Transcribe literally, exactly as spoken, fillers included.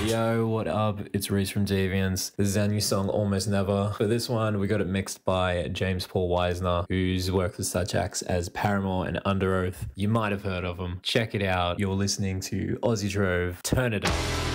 Yo, what up? It's Reese from Deviants. This is our new song, Almost Never. For this one, we got it mixed by James Paul Wisner, who's worked with such acts as Paramore and Under Oath. You might have heard of him. Check it out. You're listening to Aussie Drove. Turn it up.